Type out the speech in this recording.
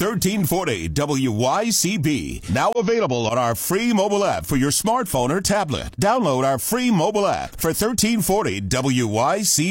1340 WYCB. Now available on our free mobile app for your smartphone or tablet. Download our free mobile app for 1340 WYCB.